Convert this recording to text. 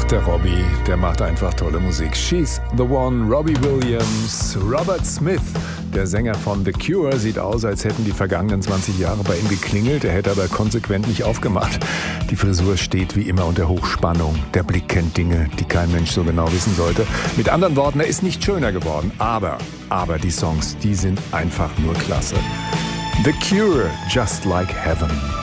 Der Robbie, der macht einfach tolle Musik. She's the One, Robbie Williams. Robert Smith, der Sänger von The Cure, sieht aus, als hätten die vergangenen 20 Jahre bei ihm geklingelt. Er hätte aber konsequent nicht aufgemacht. Die Frisur steht wie immer unter Hochspannung. Der Blick kennt Dinge, die kein Mensch so genau wissen sollte. Mit anderen Worten, er ist nicht schöner geworden. Aber die Songs, die sind einfach nur klasse. The Cure, Just Like Heaven.